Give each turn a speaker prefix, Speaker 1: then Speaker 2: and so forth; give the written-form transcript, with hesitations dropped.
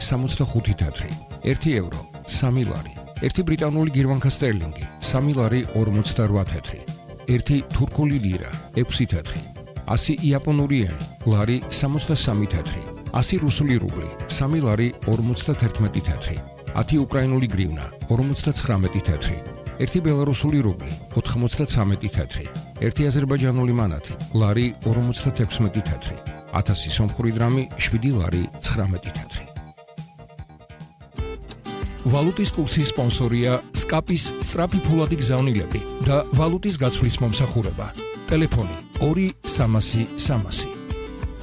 Speaker 1: 65 თეთრი, 1 ევრო, 3 ლარი, 1 ბრიტანული გირვანქა სტერლინგი, 3 ლარი 48 თეთრი, 1 თურქული ლირა, 6 თეთრი, 100 იაპონური ენი, ლარი 63 თეთრი, 100 რუსული რუბლი, 3 ლარი 51 თეთრი, 10 უკრაინული გრივნა, 59 თეთრი, 1 ბელარუსული რუბლი, 93 თეთრი, 1 აზერბაიჯანული მანათი, ლარი 56 თეთრი, 1000 სომხური დრამი, 7 ლარი 19 თეთრი. ვალუტის კურსის სპონსორია SCAP-ის სწრაფი ფულადი გზავნილები და ვალუტის გაცვლის მომსახურება. ტელეფონი 2 300 300.